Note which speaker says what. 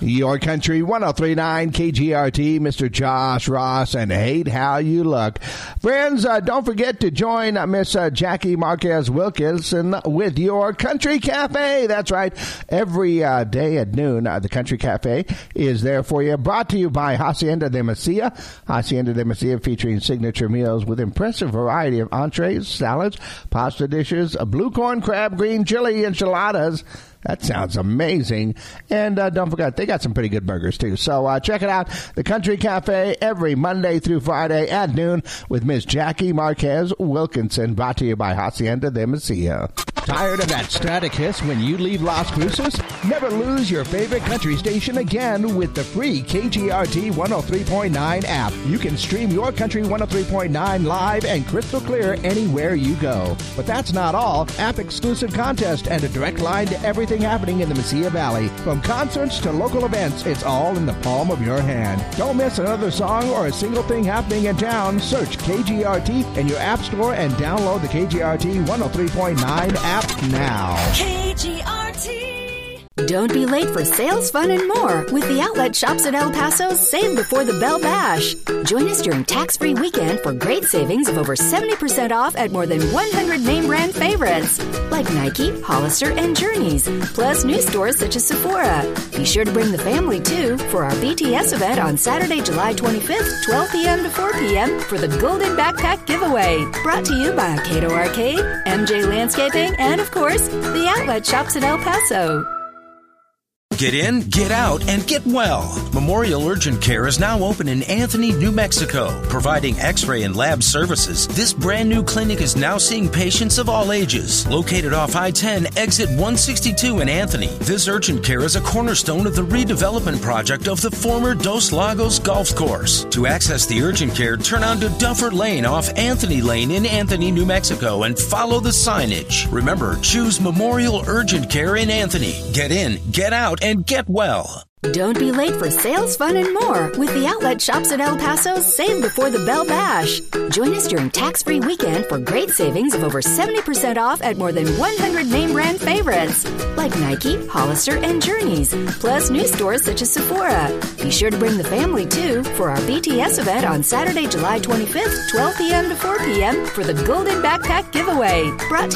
Speaker 1: Your Country 103.9 KGRT, Mr. Josh Ross, and Hate How You Look. Friends, don't forget to join Miss Jackie Marquez Wilkinson with Your Country Cafe. That's right. Every day at noon, the Country Cafe is there for you. Brought to you by Hacienda de Mesilla. Hacienda de Mesilla featuring signature meals with impressive variety of entrees, salads, pasta dishes, blue corn, crab, green chili, enchiladas. That sounds amazing. And don't forget, they got some pretty good burgers, too. So check it out. The Country Cafe every Monday through Friday at noon with Miss Jackie Marquez Wilkinson. Brought to you by Hacienda de Mesilla. Tired of that static hiss when you leave Las Cruces? Never lose your favorite country station again with the free KGRT 103.9 app. You can stream your Country 103.9 live and crystal clear anywhere you go. But that's not all. App-exclusive contest and a direct line to everything happening in the Mesilla Valley. From concerts to local events, it's all in the palm of your hand. Don't miss another song or a single thing happening in town. Search KGRT in your app store and download the KGRT 103.9 app now.
Speaker 2: KGRT.
Speaker 3: Don't be late for sales, fun, and more with the outlet shops in El Paso's Save Before the Bell Bash. Join us during tax-free weekend for great savings of over 70% off at more than 100 name brand favorites like Nike, Hollister, and Journeys, plus new stores such as Sephora. Be sure to bring the family, too, for our BTS event on Saturday, July 25th, 12 p.m. to 4 p.m. for the Golden Backpack Giveaway. Brought to you by Cato Arcade, MJ Landscaping, and, of course, the outlet shops in El Paso.
Speaker 4: Get in, get out, and get well. Memorial Urgent Care is now open in Anthony, New Mexico, providing x-ray and lab services. This brand new clinic is now seeing patients of all ages. Located off I-10, exit 162 in Anthony, this urgent care is a cornerstone of the redevelopment project of the former Dos Lagos Golf Course. To access the urgent care, turn onto Duffer Lane off Anthony Lane in Anthony, New Mexico, and follow the signage. Remember, choose Memorial Urgent Care in Anthony. Get in, get out, and get well.
Speaker 3: Don't be late for sales, fun, and more with the outlet shops in El Paso's Save Before the Bell Bash. Join us during tax-free weekend for great savings of over 70% off at more than 100 name brand favorites like Nike, Hollister, and Journeys, plus new stores such as Sephora. Be sure to bring the family, too, for our BTS event on Saturday, July 25th, 12 p.m. to 4 p.m. for the Golden Backpack Giveaway. Brought to